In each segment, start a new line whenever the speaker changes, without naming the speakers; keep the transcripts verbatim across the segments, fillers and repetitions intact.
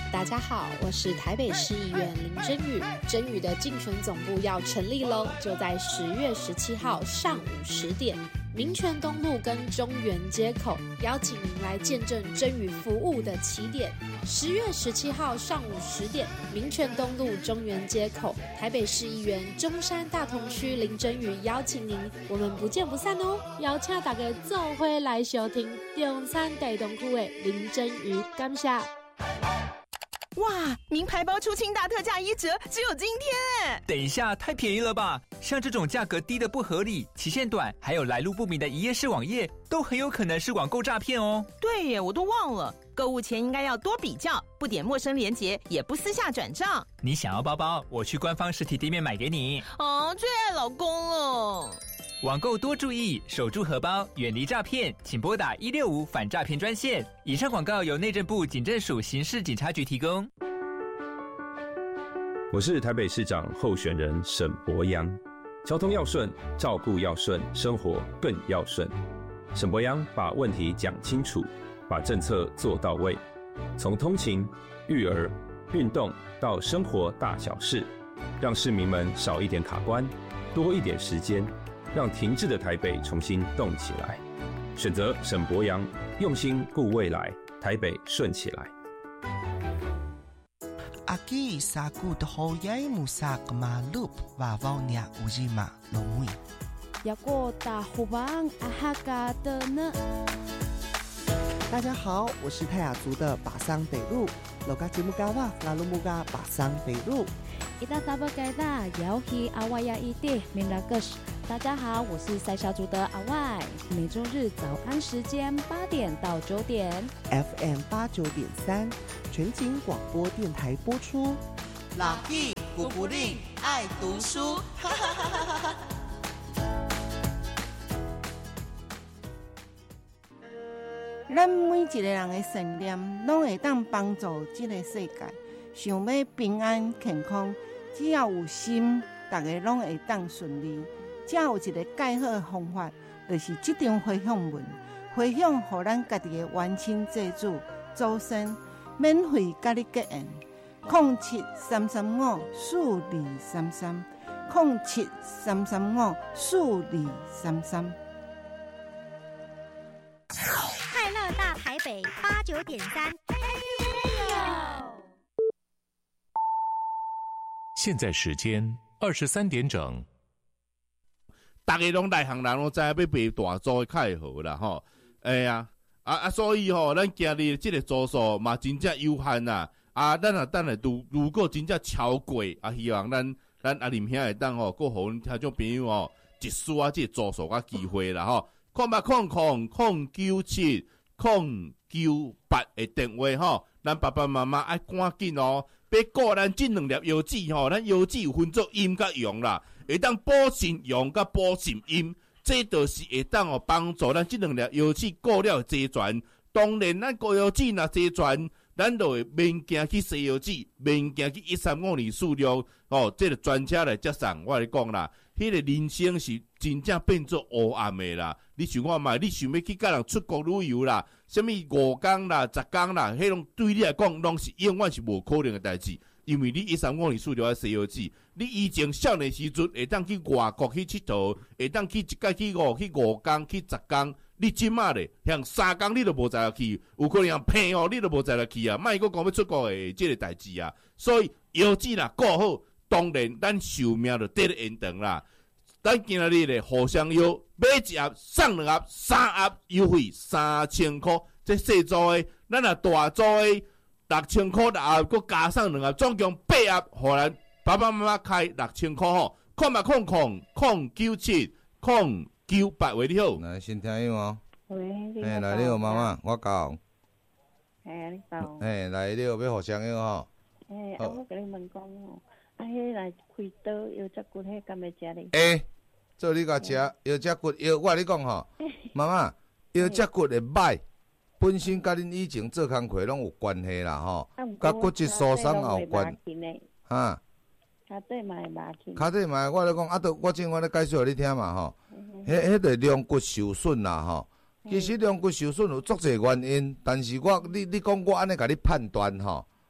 大家好，我是台北市议员林真宇。真宇的竞选总部要成立喽，就在十月十七号上午十点，民权东路跟中原街口，邀请您来见证真宇服务的起点。十月十七号上午十点，民权东路中原街口，台北市议员中山大同区林真宇邀请您，我们不见不散哦！邀请大家做伙来收听中山大同区的林真宇，感谢。
哇，名牌包出清大特价一折，只有今天哎！
等一下，太便宜了吧？像这种价格低的不合理、期限短，还有来路不明的一页式网页，都很有可能是网购诈骗哦。
对耶，我都忘了，购物前应该要多比较，不点陌生连结，也不私下转账。
你想要包包，我去官方实体店面买给你。
哦，最爱老公了。
网购多注意，守住荷包，远离诈骗，请拨打一六五反诈骗专线。以上广告由内政部警政署刑事警察局提供。
我是台北市长候选人沈伯洋。交通要顺，照顾要顺，生活更要顺。沈伯洋把问题讲清楚，把政策做到位，从通勤、育儿、运动到生活大小事，让市民们少一点卡关，多一点时间，让停滞的台北重新动起来。选择沈伯洋，用心顾未来，台北顺起来。
Aquí sakud hoyai musak malup vavaunya ujima lomui.
Yago da hubang ahaga的呢？
大家好，我是泰雅族的巴桑北路，老嘎吉木嘎哇拉鲁木嘎巴桑北路。
Ida taba gaida yaohi awaya ide minragus。大家好，我是塞小族的阿外，每周日早安时间八点到九点
，F M 八九点三，全景广播电台播出。
老弟古不吝爱读书，哈哈哈哈哈。
咱每一个人的信念，拢会当帮助这个世界。想要平安健康，只要有心，大家拢会当顺利。只有一个介好的方法，就是这张回向文，回向予咱家己的冤亲债主、祖先，免费甲你结缘。零七三三五四二三三，零七三三五四二三三。
快乐大台北八九点三，
现在时间二十三点整。
大家拢内行人拢知要买大租较会好啦吼，哎呀，啊啊，所以吼，咱今日即个租数嘛真正有限啦，啊，咱啊等下如如果真正超过，啊，希望咱咱阿林兄会当吼，佮互阮听众朋友吼，一丝啊即个租数甲机会啦吼，空八空空空九七空九八的电话吼，咱爸爸妈妈爱赶紧哦，别顾咱这两粒药剂吼，咱药剂有分做阴甲阳啦。会当补肾阳甲补肾阴，这就是会当哦帮助咱这两粒药剂过了齐全。当然，咱过药剂若齐全，咱就会免惊去西药剂，免惊去一三五二数量哦。这个专车来接送，我来讲啦，迄、那个人生是真正变做黑暗的啦。你想看卖，你想要去甲人出国旅游啦，什么五天啦、十天啦，迄种对你来讲，拢是永远是无可能的代志。因为你一三五二数条西药剂，你以前少年时阵会当去外国去佚佗，会当去一届去五去五天去十天，你即马咧，像三天你都无在去，有可能骗哦，你都无在去啊，莫讲讲要出国的即个代志啊。所以药剂啦顾好，当然咱寿命就得咧延长啦。咱今仔日咧互相药买一盒送两盒，三盒优惠三千块，这细组的，咱若大组的。六千块六盒，佮加上两盒，总共八盒，互咱爸爸妈妈开六千块吼。空八空空空九七空九八，喂，你好。
来，先听友哦。
喂，你好。
哎，来，你好，妈妈，我教。
哎，你好。
哎，来，你好，要互相友吼。
哎，啊，我甲你问讲哦，啊，迄来开刀腰脊骨，迄敢要食哩？
哎，做你甲食腰脊骨腰，我甲你讲吼，妈妈，腰脊骨会歹。本身甲恁以前做工课拢有关系啦吼，甲骨质疏松也有关。哈，
骹底嘛会麻起。
骹底嘛，我咧讲，啊，都我正我咧介绍你听嘛吼，迄迄个两骨受损啦吼。其实两骨受损有足侪原因，但是我你你讲我安尼甲你判断吼，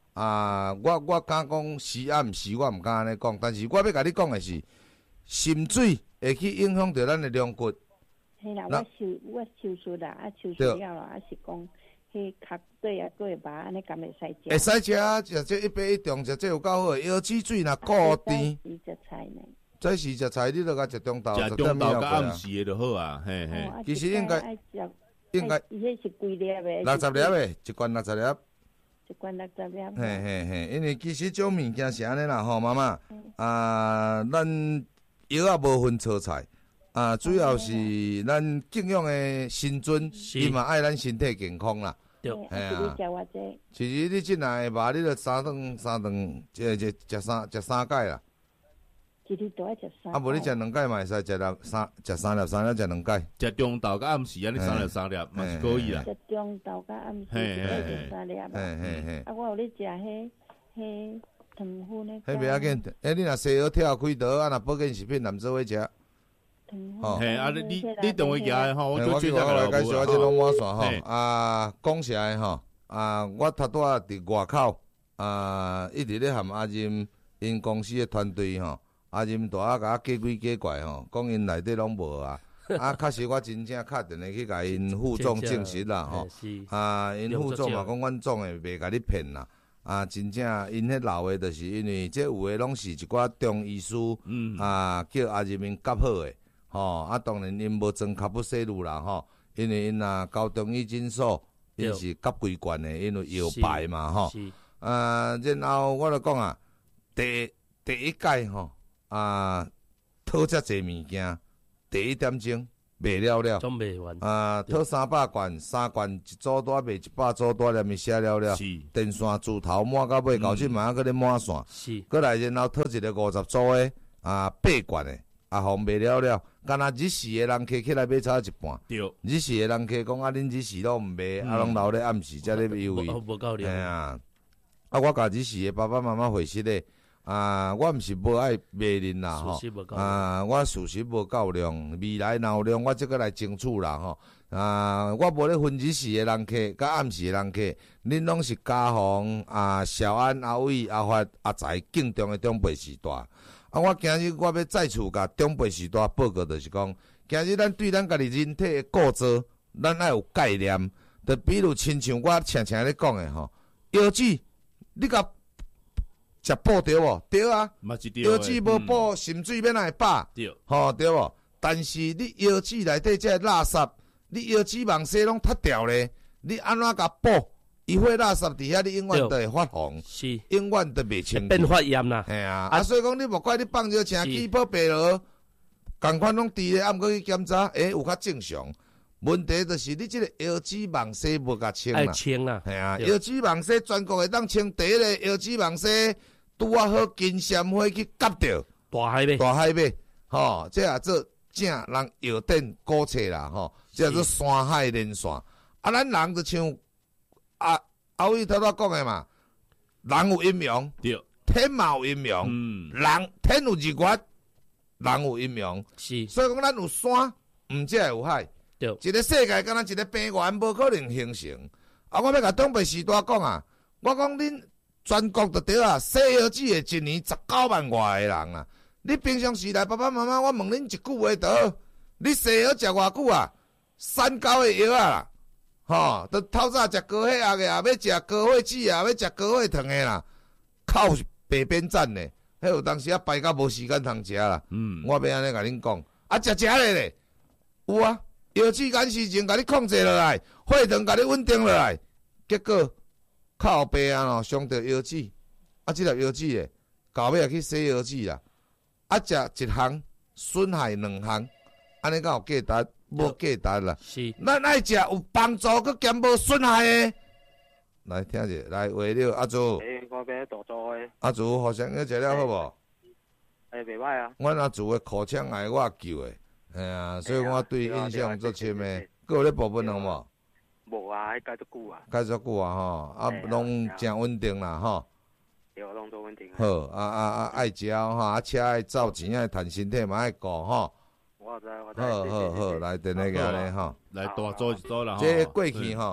啊，我我敢讲是啊，毋是我毋敢安尼讲，但是我要甲你讲的是，渗水会去影响到咱的龙骨。
嘿啦，我手我手术啦，啊手术了啦，啊是讲，迄脚底啊，过把安尼敢会使食？
会使食，食这一杯一中食，这有够好。腰子水若固甜。
早时食菜呢？
早时食菜，你著甲食中昼，
食中昼甲暗时的就好啊，嘿嘿。
其实应该应该。
伊迄是几粒的？
六十粒的，一罐六十粒。
一罐六十粒。
嘿嘿嘿，因为其实种物件是安尼啦，吼，妈妈，啊，咱药啊无分错菜。啊，主要是咱敬仰的神尊，伊嘛爱咱身体健康啦。
对，哎呀，
其实你进来吧，你著三顿三顿，这这食三食三盖啦。
一日都爱食三。
啊，无你食两盖嘛会使食两三食三粒，三粒食两盖。
食中昼甲暗时安尼三粒三粒嘛是可以啦。
食中昼甲暗时食三粒嘛。嘿嘿嘿。啊，我有咧食迄迄糖粉咧。
迄袂要紧，哎，你若西药跳开刀，啊，若保健食品，难做伙食。
哦，嘿，啊，你你你等我夹吼，我
就
介绍
来介绍我这拢满线吼。
嘿
啊，讲实在吼，啊，我头拄仔伫外口，啊，一直咧含阿任因公司的团队吼，阿任大啊甲我假鬼假怪吼，讲因内底拢无啊。啊，确实我真正敲电话去甲因副总证实啦吼。啊，因副总嘛讲，阮总诶袂甲你骗啦。啊，真正因迄老诶，就是因为这有诶拢是一寡中医师，嗯、啊，叫阿任因夹好诶。吼、哦，啊，当然因无装卡布西路啦，吼，因为因啊高中医诊所，因是夹规罐的，因为摇摆嘛，吼。啊，然后我就讲啊，第第一届吼，啊，讨遮济物件，第一点钟卖了了，
总卖完。啊，
讨三百罐，三罐一组单卖一百组单，连咪写了了。电线自头满到尾，到即嘛还搁咧满线。
是。
过来然后讨一个五十组的，啊，八罐的。啊，互卖了了，敢若日时的人客起来买差一半。
对。
日时的人客讲啊，恁日时拢毋卖，啊，拢留咧暗时才咧优惠。
无够了。
嘿啊，啊，我甲日时的爸爸妈妈回息咧，啊，我毋是无爱卖恁啦吼。啊，我事实无够量，未来若有量，我即个来争取啦吼。啊，我无咧分日时的人客，甲暗时的人客，恁拢是家宏啊、小安、阿伟、阿发、阿财敬重的长辈时代。啊！我今日我要再次甲长辈时代报告，就是讲，今日咱对咱家己人体的构造，咱爱有概念。就比如亲像我常常咧讲的吼，腰子你甲食补对无？对啊，
嘛是对。
腰子无补，心水免哪会饱？
对，
吼对无？但是你腰子内底这垃圾，你腰子网丝拢脱掉咧，你安怎甲补？伊会垃圾伫遐，你永远都会发红，
是
永远都袂清。
变发炎啦，
系啊，啊，所以讲你莫怪你放着请气泡白落，共款拢滴咧，暗过去检查，诶、欸，有较正常。问题就是你即个腰子网丝无甲清啦，
爱清啦，
系啊，腰子网丝全国会当清第一个腰子网丝拄啊好金闪花去夹着，
大海呗，
大海呗，吼，这也做正人药店古册啦，吼，这也做山海连线，啊，咱人就像。啊，阿伟头头讲的嘛，人有阴阳，
对，
天嘛有阴阳，嗯，人天有日月，人有阴阳，
是，
所以讲咱有山，毋则有海，
对，
一个世界敢若一个平原，无可能形成。啊，我要甲东北时代讲啊，我讲恁全国就对啊，西药子的一年十九万外个人啊，你平常时代爸爸妈妈，我问恁一句话倒，你西药食偌久啊？三高的药啊啦。吼，都透早食高血压的啊，要食高血脂啊，要食高血糖的啦，靠白边站的，迄有当时啊排到无时间通食啦。嗯，我要安尼甲恁讲，啊食食咧咧，有啊，药剂眼时前甲你控制落来，血糖甲你稳定落来，结果靠背啊咯，伤着药剂，啊即粒药剂诶，到尾也去洗药剂啦，啊食一项损害两项，安尼敢有价值？无价值啦，
是，
咱爱食有帮助，佮兼无损害诶。来听者，来话了，阿祖。
诶，我变大做诶。
阿祖，互相个食了好无？
诶，袂歹啊。
阮阿祖诶口腔癌我救诶，系啊，所以我对印象足深诶。佮有咧部分有无？
无啊，迄介足久啊。
介足久啊吼，啊拢真稳定啦吼。
对，拢做稳定。
好，啊啊啊，爱食吼，啊车爱走钱爱趁身体嘛爱顾吼。
我知，我知。
好好好，来等那个咧吼，
来大做一做啦吼。
这过去吼，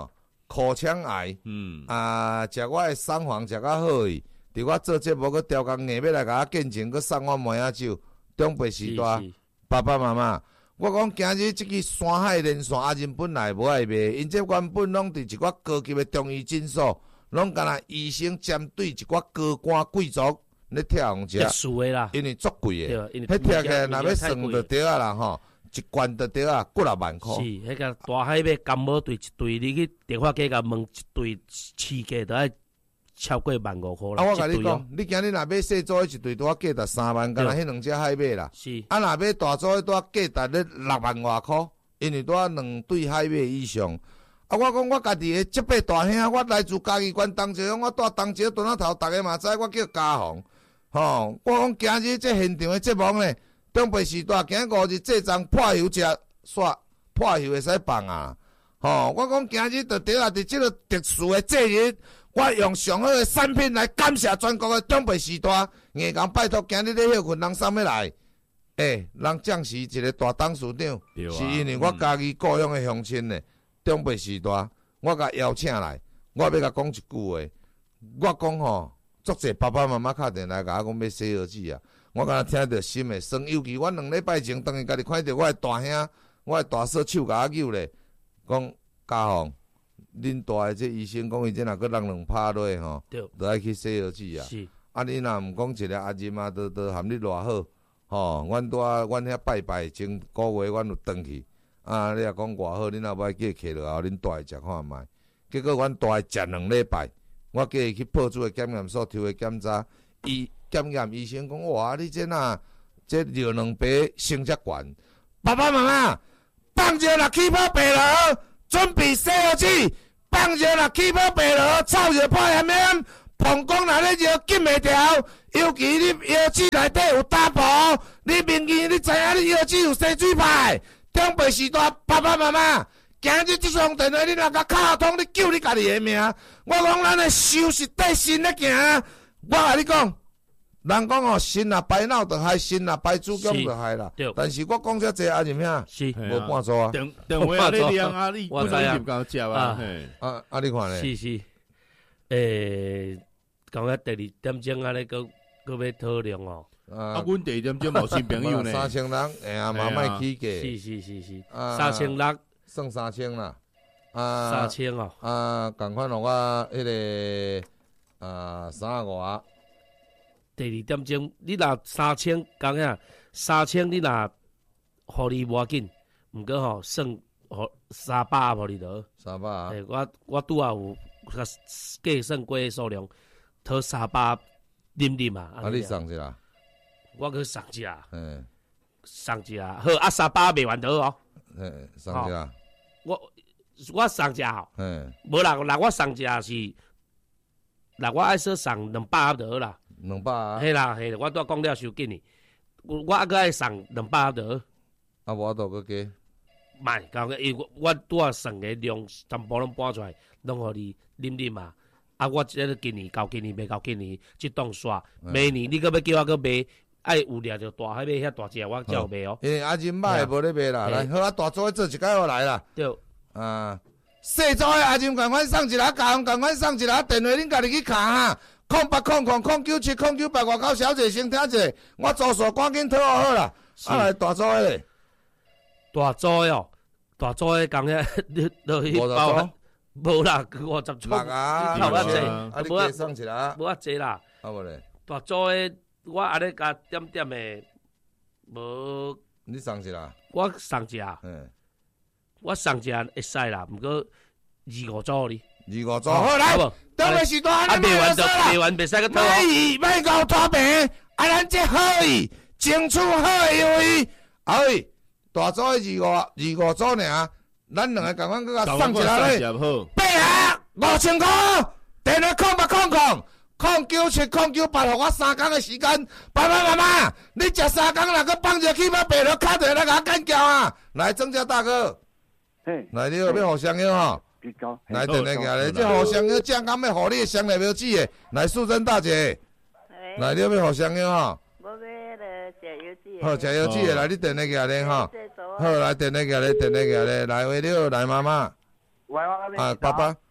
口腔癌，
嗯
啊，食我的送房食较好伊，伫我做节目，佮调工硬要来甲我见证，佮送我梅仔酒，中北时代，爸爸妈妈，我讲今日即个山海连线阿仁本来无爱卖，因这原本拢伫一寡高级的中医诊所，拢敢若医生针对一寡高官贵族咧拆红食，
特殊的啦，
因为足贵的，
迄
拆起来若要算就对啊啦吼。一罐就对啊，几六万块。
是，迄个大海买干毛对一对，你去电话街甲问一对饲价，都爱超过万五块啦。
啊，我甲你讲，你今日若买细组一对，拄啊价值三万，敢若迄两只海马啦。
是。
啊，若买大组，拄啊价值咧六万外块，因为拄啊两对海马以上。啊，我讲我家己的即辈大兄，我来自嘉义县东石乡，我住东石墩仔头，逐个嘛知，我叫家宏。吼，我讲今日这现场的节目呢。中北时代，今五日这张破油食煞，破油会使放啊！吼，我讲今日就对啊，伫即个特殊的节日，我用上好的产品来感谢全国的中北时代。硬讲拜托，今日咧休困人啥物来？诶，人将是一个大董事长，是因为我家己故乡的乡亲呢。中北时代，我甲邀请来，我要甲讲一句话，我讲吼，足侪爸爸妈妈敲电来甲我讲要洗耳机啊。我敢若听着心会酸，尤其我两礼拜前，当然家己看到我的大兄、我的大嫂手甲我扭咧，讲家宏，恁大个这医生讲伊这若搁人两拍落吼，就爱去洗耳机啊。是。啊，你若毋讲一个阿仁啊，都都含你偌好，吼，阮拄啊，阮遐拜拜前个月，阮有转去，啊，你若讲偌好，恁若要叫伊摕落后，恁大个食看卖。结果阮大个食两礼拜，我叫伊去报主的检验所抽个检查，伊。检验医生讲：哇，你这哪这尿两杯升遮悬？爸爸妈妈，放热啦，起泡白了，准备洗耳机。放热啦，起泡白了，臭热破炎炎，膀胱若咧热紧袂调。尤其你耳机内底有打薄，你明年你知影你耳机有洗水派。中北时代，爸爸妈妈，今日这双电话你若甲卡通，你救你家己的命。我讲咱的收拾底心咧行，我甲你讲。人讲哦，心若白脑就害，心若白子宫就害啦。但是我讲遮济阿仁兄，是无半做啊。
电电话啊，你量啊，你不能入够接啊。
啊啊，你看咧？
是是，诶，讲个第二点钟啊，咧个个要讨论哦。
啊，阮第二点钟无新朋友呢。
三千人，哎呀，嘛卖起价。
是是是是，三千六，
算三千啦。啊，
三千哦。
啊，共款互我迄个啊三外。
第二点钟，你若三千讲呀，三千你若互你无要紧，毋过吼算互三百互你得。
三百啊！
诶，我我拄啊有计算过的数量，讨三百啉啉嘛。
啊，你送一啦？
我去送一啦。
嗯，
送一啦，好啊，三百卖完得哦。
嗯，送一啦。
我我送一吼。
嗯。
无啦，若我送一是，若我爱说送两百得啦。
两百啊！
嘿啦嘿，我拄讲了收紧哩，我我还爱送两百得。
啊，无多个加。
卖，讲个，因为我拄啊算个量全部拢搬出来，拢互你啉啉嘛。啊，我这个今年到今年，袂到今年，即档煞。明年你搁要叫我搁卖，爱有掠着大海买遐大只，我才有卖哦。
因为阿仁妈也无咧卖啦，来，好啊，大组做一摆我来啦。
对。
啊，细组的阿仁共款送一个，家宏共款送一个，电话恁家己去敲哈。空八空空空九七空九八外口小姐先听者，我左手赶紧讨好啦。啊来大组的，
大组的哦，大组的讲遐，你落去包，无啦，五十出。
六啊，
无啊济，
啊你加送一个，
无啊济啦。
啊无咧。
大组的，我安尼甲点点的，无。
你送一个。
我送一个。嗯。我送一个会使啦，毋过二五组哩。
二五组好来，当个时段安尼卖就
卖完袂使个拖。
卖伊卖搞拖平，啊咱这好伊，争取好优惠。好伊，大组的二五二五组尔，咱两个共款搁甲送一下咧。八下五千块，电话空八空空，空九七空九八，互我三工的时间。爸爸妈妈，你食三工若搁放一起码白了，卡着来甲我干叫啊！来，郑家大哥，来你要要互相邀吼。来，电话过来，这互相约正刚要互你的双来标记的，来素贞大姐，来你要互相约吼。
无要咧食油脂。
好，食油脂的来，你电话过来吼。好，来电话过来，电话过来，来喂你好，来妈妈。
喂，我
啊，爸爸，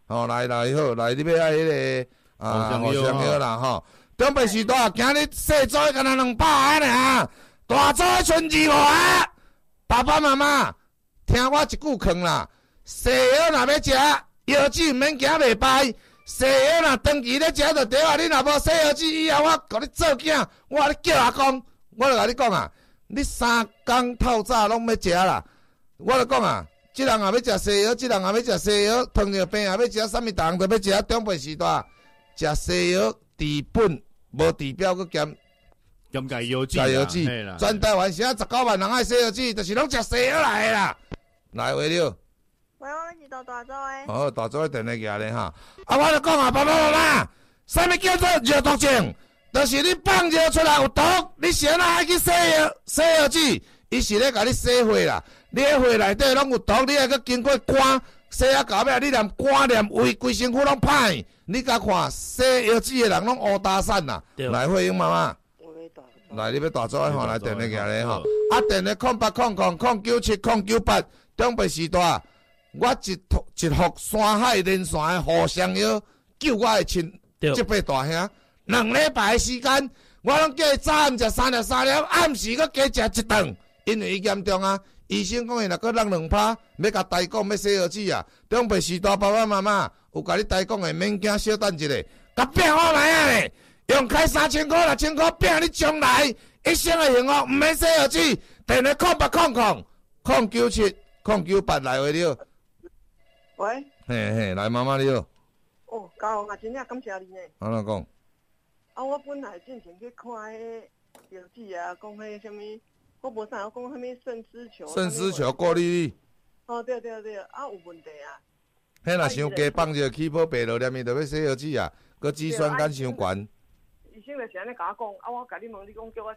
吼，来来好，来你要爱迄个啊，五香药啦吼。中北时代今日细组敢若两百个尔，大组剩二五个。爸爸妈妈，听我一句劝啦，西药若要食，药剂毋免惊袂歹。西药若长期咧食就对啊，你若无西药剂以后，我甲你做囝，我咧叫阿公，我就甲你讲啊，你三工透早拢要食啦。我就讲啊，即人也要食西药，即人也要食西药，碰着病也要食，啥物逐项都要食。中辈时代食西药治本，无治标佫兼
兼加药剂，
加药剂。全台湾现在十九万人爱西药剂，就是拢食西药来的啦。来话了。
喂，我是到大洲的。
哦，大洲的电话举咧哈。啊，我就讲啊，爸爸妈妈，啥物叫做热毒症？就是你放热出来有毒，你先爱去洗药，洗药剂，伊是咧甲你洗血啦。你迄血内底拢有毒，你还阁经过肝洗啊到尾，你连肝连胃规身躯拢歹。你甲看洗药剂的人拢乌搭散啦。来，慧英妈妈。来，你要大洲的吼，来电话举咧吼。啊，电话空八空空空九七空九八，中北时代。我一托一服山海连线的互相药，救我的亲即辈大兄，两礼拜的时间，我拢叫伊早暗食三粒三粒，暗时佫加食一顿，因为伊严重啊。医生讲伊若佫落两拍，要甲代讲要洗药剂啊。中辈时代爸爸妈妈有甲你代讲的，免惊，小等一下，甲拼好来啊咧，用开三千块、六千块拼你将来一生的幸福，毋免洗药剂。电话空八空空空九七空九八来话了。
喂，
嘿嘿，来妈妈你好。
哦，高我真正感谢你呢。
安怎讲？
啊，我本来之前去看迄药剂啊，讲迄什么，我无啥，我讲什么肾丝球。
肾丝球过滤率。
哦，对对对，啊有问题啊。
迄若伤加放着起泡白落念伊就要洗药剂啊，佮脂酸酐伤悬。
医生就是安尼甲我讲，啊，我甲你问，你讲叫我